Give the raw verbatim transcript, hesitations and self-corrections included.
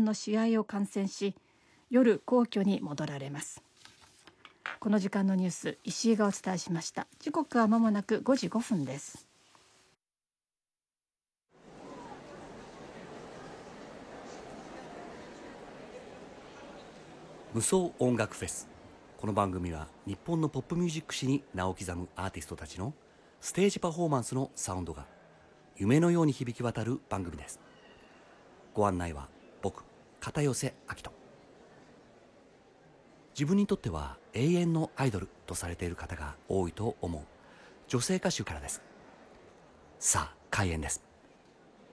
の試合を観戦し、夜皇居に戻られます。この時間のニュース、石井がお伝えしました。時刻は間もなくごじごふんです。 無双音楽フェス。この番組は日本のポップミュージック史に名を刻むアーティストたちのステージパフォーマンスのサウンドが夢のように響き渡る番組です。ご案内は僕、片寄明人。自分にとっては永遠のアイドルとされている方が多いと思う女性歌手からです。さあ開演です。